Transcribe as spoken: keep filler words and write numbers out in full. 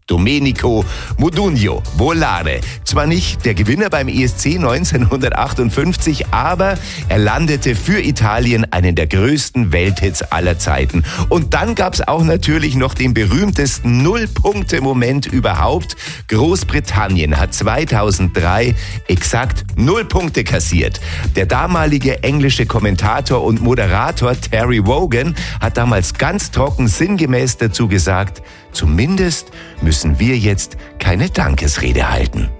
Domenico Modugno Volare. Zwar nicht der Gewinner beim E S C neunzehnhundertachtundfünfzig, aber er landete für Italien einen der größten Welthits aller Zeiten. Und dann gab's auch natürlich noch den berühmtesten Null-Punkte-Moment überhaupt. Großbritannien hat zweitausenddrei exakt null Punkte kassiert. Der damalige englische Kommentator und Moderator Terry Wogan hat damals ganz trocken sinngemäß dazu gesagt, zumindest müssen wir jetzt keine Dankesrede halten.